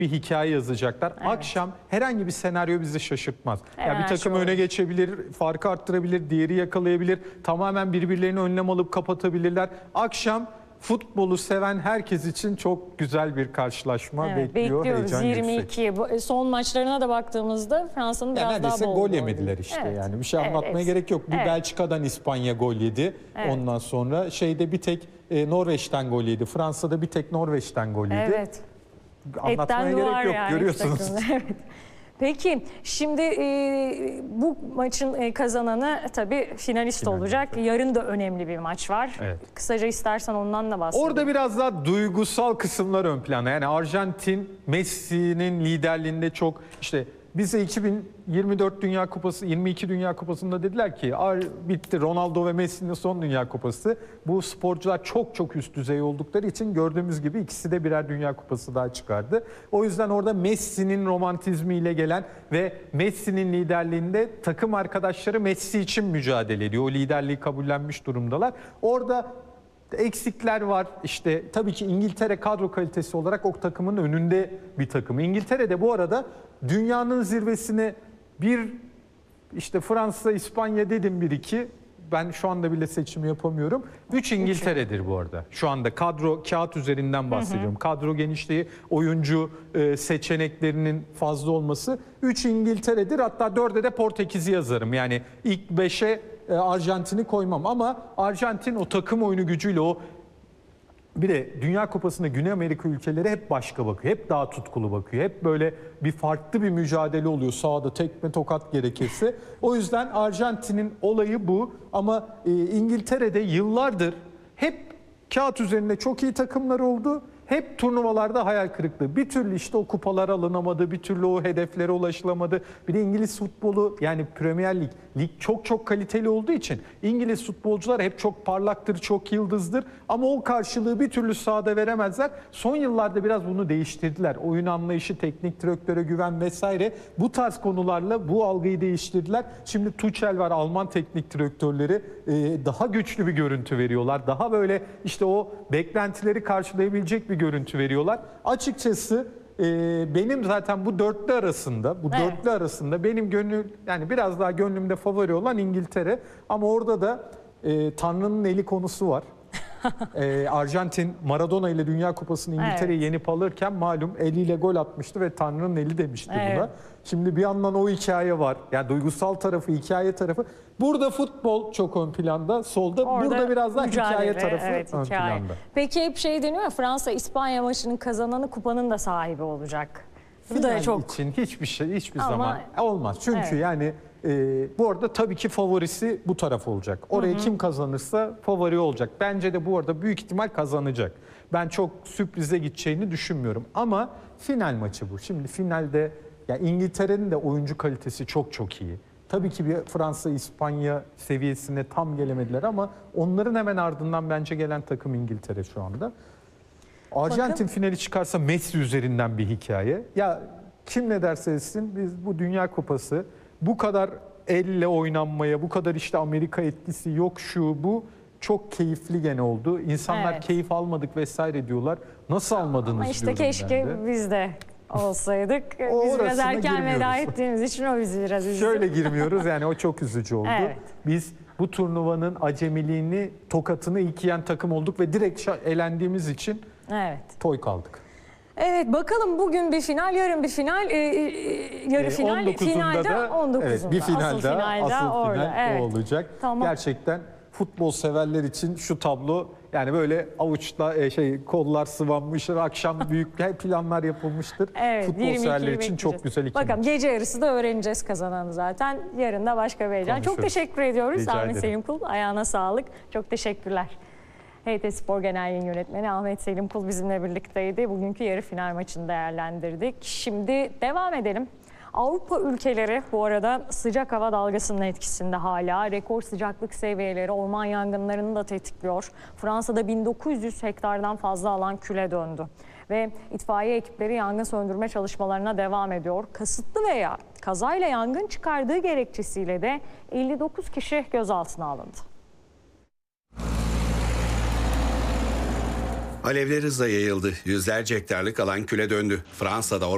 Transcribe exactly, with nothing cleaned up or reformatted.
bir hikaye yazacaklar. Evet. Akşam herhangi bir senaryo bizi şaşırtmaz. Her Ya bir şey takım olur. öne geçebilir, farkı arttırabilir, diğeri yakalayabilir. Tamamen birbirlerine önlem alıp kapatabilirler. Akşam futbolu seven herkes için çok güzel bir karşılaşma Evet, bekliyor. bekliyoruz. Heyecan yirmi yüksek. iki. Bu- Son maçlarına da baktığımızda Fransa'nın Ya biraz daha neredeyse bol gol gol yemediler yedi. işte Evet. yani. Bir şey Evet, anlatmaya hepsi. gerek yok. Bir Evet. Belçika'dan İspanya gol yedi. Evet. Ondan sonra şeyde bir tek e, Norveç'ten gol yedi. Fransa'da bir tek Norveç'ten gol yedi. Evet. Anlatmaya Etten duvar gerek yok, yani görüyorsunuz. takımda. Evet. Peki şimdi e, bu maçın e, kazananı tabii finalist Final olacak. olacak. Yarın da önemli bir maç var. Evet. Kısaca istersen ondan da bahsedelim. Orada biraz daha duygusal kısımlar ön plana. Yani Arjantin Messi'nin liderliğinde çok işte bize iki bin yirmi dört Dünya Kupası, yirmi iki Dünya Kupası'nda dediler ki bitti, Ronaldo ve Messi'nin son Dünya Kupası. Bu sporcular çok çok üst düzey oldukları için gördüğümüz gibi ikisi de birer Dünya Kupası daha çıkardı. O yüzden orada Messi'nin romantizmiyle gelen ve Messi'nin liderliğinde takım arkadaşları Messi için mücadele ediyor. O liderliği kabullenmiş durumdalar. Orada eksikler var. İşte tabii ki İngiltere kadro kalitesi olarak o takımın önünde bir takım. İngiltere de bu arada dünyanın zirvesine bir işte Fransa, İspanya dedim bir iki. Ben şu anda bile seçim yapamıyorum. Üç İngiltere'dir bu arada. Şu anda kadro kağıt üzerinden bahsediyorum. Hı hı. Kadro genişliği, oyuncu e, seçeneklerinin fazla olması. Üç İngiltere'dir. Hatta dörde de Portekiz'i yazarım. Yani ilk beşe e, Arjantin'i koymam ama Arjantin o takım oyunu gücüyle o bir de Dünya Kupası'nda Güney Amerika ülkeleri hep başka bakıyor. Hep daha tutkulu bakıyor. Hep böyle bir farklı bir mücadele oluyor sahada tekme tokat gerekirse. O yüzden Arjantin'in olayı bu. Ama e, İngiltere'de yıllardır hep kağıt üzerinde çok iyi takımlar oldu. Hep turnuvalarda hayal kırıklığı. Bir türlü işte o kupalar alınamadı, bir türlü o hedeflere ulaşılamadı. Bir de İngiliz futbolu yani Premier Lig, lig çok çok kaliteli olduğu için İngiliz futbolcular hep çok parlaktır, çok yıldızdır. Ama o karşılığı bir türlü sahada veremezler. Son yıllarda biraz bunu değiştirdiler. Oyun anlayışı, teknik direktöre güven vesaire bu tarz konularla bu algıyı değiştirdiler. Şimdi Tuchel var, Alman teknik direktörleri daha güçlü bir görüntü veriyorlar. Daha böyle işte o beklentileri karşılayabilecek bir görüntü veriyorlar. Açıkçası e, benim zaten bu dörtlü arasında, bu Evet. dörtlü arasında benim gönlüm yani biraz daha gönlümde favori olan İngiltere. Ama orada da e, Tanrı'nın eli konusu var. e, Arjantin Maradona ile Dünya Kupası'nı İngiltere'yi Evet. yenip alırken malum eliyle gol atmıştı ve Tanrı'nın eli demişti Evet. buna. Şimdi bir yandan o hikaye var. Yani duygusal tarafı, hikaye tarafı. Burada futbol çok ön planda. Solda Orada burada biraz daha mücadele, hikaye tarafı evet, ön hikaye. planda. Peki hep şey deniyor ya, Fransa-İspanya maçının kazananı kupanın da sahibi olacak. Bu Final da çok için hiçbir şey hiçbir Ama- zaman olmaz. Çünkü Evet. yani e, bu arada tabii ki favorisi bu taraf olacak. Orayı kim kazanırsa favori olacak. Bence de bu arada büyük ihtimal kazanacak. Ben çok sürprize gideceğini düşünmüyorum. Ama final maçı bu. Şimdi finalde ya İngiltere'nin de oyuncu kalitesi çok çok iyi. Tabii ki bir Fransa, İspanya seviyesine tam gelemediler ama onların hemen ardından bence gelen takım İngiltere şu anda. Arjantin Bakın. finali çıkarsa Messi üzerinden bir hikaye. Ya kim ne derse etsin biz bu Dünya Kupası bu kadar elle oynanmaya, bu kadar işte Amerika etkisi yok şu bu çok keyifli gene oldu. İnsanlar Evet. keyif almadık vesaire diyorlar. Nasıl almadınız ama işte diyorum keşke ben de. biz de olsaydık. O Biz biraz orasına erken veda girmiyoruz. ettiğimiz için o bizi biraz üzdü. Şöyle girmiyoruz yani o çok üzücü oldu. Evet. Biz bu turnuvanın acemiliğini, tokatını ilk yiyen takım olduk ve direkt şa- elendiğimiz için Evet. toy kaldık. Evet, bakalım bugün bir final, yarın bir final, e, e, yarı Ee, final, on dokuzunda finalde da on dokuzunda. evet, bir final asıl daha, finalde asıl orada. final Evet. o olacak. Tamam. Gerçekten futbol severler için şu tablo yani böyle avuçla e, şey kollar sıvanmıştır, akşam büyük planlar yapılmıştır. Evet, futbol yirmi ikiyi severler için bekleyeceğiz. çok güzel iki Bakalım maç. gece yarısı da öğreneceğiz kazananı zaten. Yarın da başka bir heyecan. Çok Konuşuruz. teşekkür ediyoruz. Rica Ahmet ederim. Selim Kul, ayağına sağlık. Çok teşekkürler. H T Spor Genel Yayın Yönetmeni Ahmet Selim Kul bizimle birlikteydi. Bugünkü yarı final maçını değerlendirdik. Şimdi devam edelim. Avrupa ülkeleri bu arada sıcak hava dalgasının etkisinde hala. Rekor sıcaklık seviyeleri orman yangınlarını da tetikliyor. Fransa'da bin dokuz yüz hektardan fazla alan küle döndü. Ve itfaiye ekipleri yangın söndürme çalışmalarına devam ediyor. Kasıtlı veya kazayla yangın çıkardığı gerekçesiyle de elli dokuz kişi gözaltına alındı. Alevler hızla yayıldı. Yüzlerce hektarlık alan küle döndü. Fransa'da